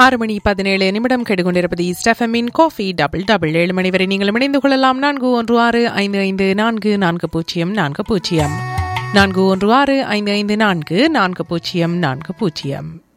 6 மணி 17 நிமிடம் கேட்டுக்கொண்டிருப்பது ஸ்டெஃபமின் coffee double double. 7 மணி வரை நீங்கள் இணைந்து கொள்ளலாம். 4164544040 41645440.